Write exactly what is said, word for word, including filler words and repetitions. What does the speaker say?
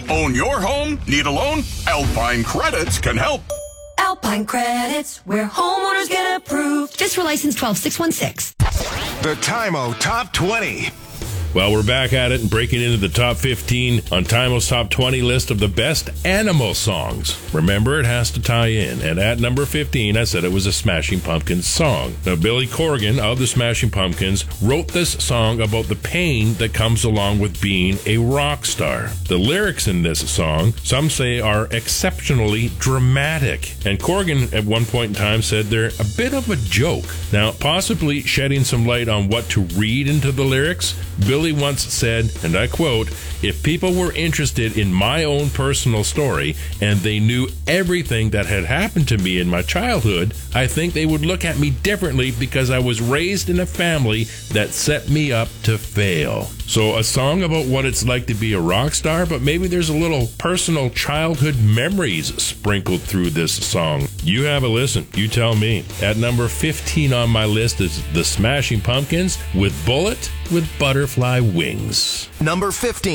Own your home? Need a loan? Alpine Credits can help. Alpine Credits, where homeowners get approved. Just for license twelve six one six. The Time-O Top twenty. Well, we're back at it and breaking into the top fifteen on Time-O's top twenty list of the best animal songs. Remember, it has to tie in. And at number fifteen, I said it was a Smashing Pumpkins song. Now, Billy Corgan of the Smashing Pumpkins wrote this song about the pain that comes along with being a rock star. The lyrics in this song, some say, are exceptionally dramatic. And Corgan, at one point in time, said they're a bit of a joke. Now, possibly shedding some light on what to read into the lyrics, Billy once said, and I quote, "If people were interested in my own personal story and they knew everything that had happened to me in my childhood, I think they would look at me differently because I was raised in a family that set me up to fail." So a song about what it's like to be a rock star, but maybe there's a little personal childhood memories sprinkled through this song. You have a listen. You tell me. At number fifteen on my list is the Smashing Pumpkins with Bullet with Butterfly Wings. Number fifteen.